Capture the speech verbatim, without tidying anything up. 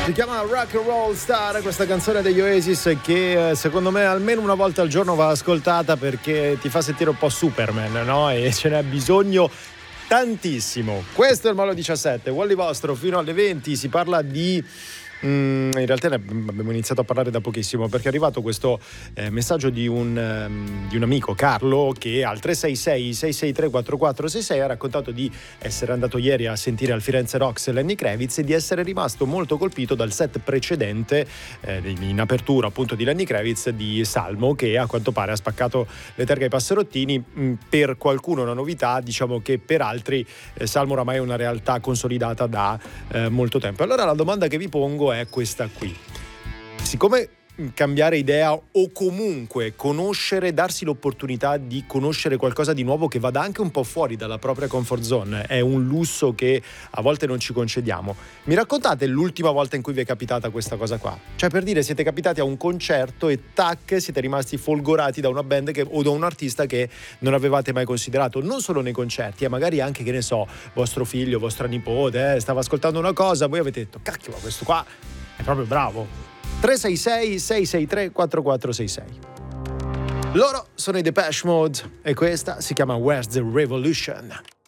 Si chiama Rock and Roll Star, questa canzone degli Oasis che secondo me almeno una volta al giorno va ascoltata perché ti fa sentire un po' Superman, no? E ce n'è bisogno tantissimo. Questo è il Molo diciassette, Wally vostro fino alle venti. Si parla di Mm, in realtà abbiamo iniziato a parlare da pochissimo perché è arrivato questo eh, messaggio di un, um, di un amico, Carlo, che al tre sei sei sei sei tre quattro quattro sei sei ha raccontato di essere andato ieri a sentire al Firenze Rocks Lenny Kravitz e di essere rimasto molto colpito dal set precedente eh, in apertura appunto di Lenny Kravitz di Salmo, che a quanto pare ha spaccato le terga ai passerottini. Mm, per qualcuno una novità, diciamo che per altri eh, Salmo oramai è una realtà consolidata da eh, molto tempo. Allora la domanda che vi pongo è questa qui: siccome cambiare idea o comunque conoscere, darsi l'opportunità di conoscere qualcosa di nuovo che vada anche un po' fuori dalla propria comfort zone è un lusso che a volte non ci concediamo, mi raccontate l'ultima volta in cui vi è capitata questa cosa qua? Cioè, per dire, siete capitati a un concerto e tac, siete rimasti folgorati da una band che, o da un artista che non avevate mai considerato, non solo nei concerti, eh, magari anche, che ne so, vostro figlio, vostra nipote eh, stava ascoltando una cosa, voi avete detto cacchio, ma questo qua è proprio bravo. tre sei sei sei sei tre quattro quattro sei sei. Loro sono i Depeche Mode e questa si chiama Where's the Revolution.